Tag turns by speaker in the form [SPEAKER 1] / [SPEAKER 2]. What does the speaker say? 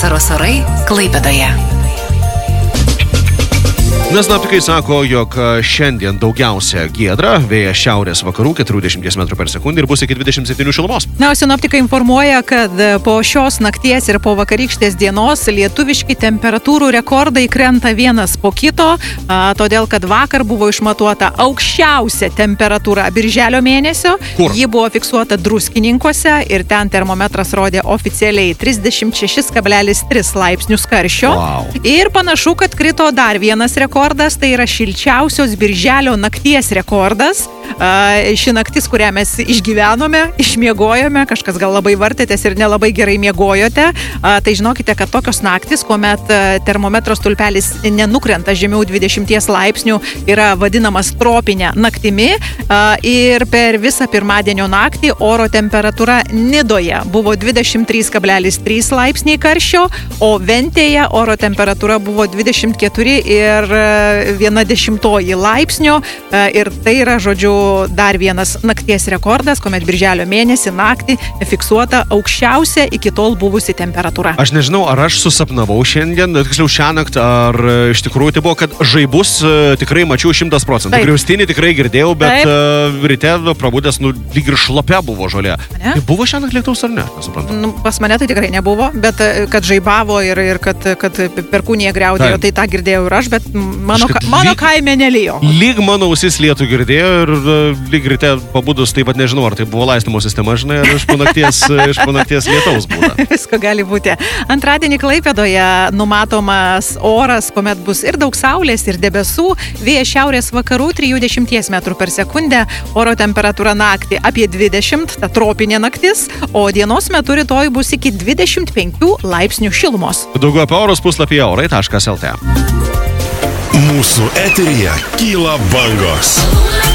[SPEAKER 1] Vasaros orai Klaipėdoje.
[SPEAKER 2] Sinoptikai sako, jog šiandien daugiausia giedra, vėjas šiaurės vakarų 40 m/s ir bus iki 27 šilumos.
[SPEAKER 3] Na, o sinoptikai informuoja, kad po šios nakties ir po vakarykštės dienos lietuviški temperatūrų rekordai krenta vienas po kito, todėl kad vakar buvo išmatuota aukščiausia temperatūra birželio mėnesio.
[SPEAKER 2] Kur?
[SPEAKER 3] Ji buvo fiksuota Druskininkuose ir ten termometras rodė oficialiai 36,3 laipsnius karščio.
[SPEAKER 2] Wow.
[SPEAKER 3] Ir panašu, kad krito dar vienas rekordas, tai yra šilčiausios birželio nakties rekordas. Ši naktis, kurią mes išgyvenome, išmiegojome, kažkas gal labai vartėtės ir nelabai gerai miegojote. Tai žinokite, kad tokios naktis, kuomet termometro stulpelis nenukrenta žemiau 20 laipsnių, yra vadinamas tropinė naktimi. Ir per visą pirmadienio naktį oro temperatūra Nidoje buvo 23,3 laipsniai karščio, o Ventėje oro temperatūra buvo 24,1 laipsnio. Ir tai yra, žodžiu, dar vienas nakties rekordas, kuomet birželio mėnesį naktį fiksuota aukščiausia iki tol buvusi temperatūra.
[SPEAKER 2] Aš nežinau, ar aš susapnavau šiandien, tiksliau šią naktį, ar iš tikrųjų tai buvo, kad žaibus tikrai mačiau 100%. Griaustinį tikrai girdėjau, bet ryte prabudęs, lyg ir šlapia buvo žolė. Tai buvo šią naktį lietaus ar ne? Nesuprantu.
[SPEAKER 3] Pas mane tai tikrai nebuvo, bet kad žaibavo ir kad perkūnija griaudėjo, tai tą girdėjau ir aš, bet mano kaime nelijo.
[SPEAKER 2] Lyg mano ausis lietų girdėjo ir lyg ryte pabudus, taip pat nežinau, ar tai buvo laistymo sistema, žinai, ar iš panakties lietaus būna.
[SPEAKER 3] Visko gali būti. Antradienį Klaipėdoje numatomas oras, kuomet bus ir daug saulės, ir debesų, vėjas šiaurės vakarų 30 m/s, oro temperatūra naktį apie 20, ta tropinė naktis, o dienos metu rytoj bus iki 25 laipsnių šilumos.
[SPEAKER 2] Daugiau apie orus puslapyje orai.lt.
[SPEAKER 4] Mūsų eteryje kyla bangos.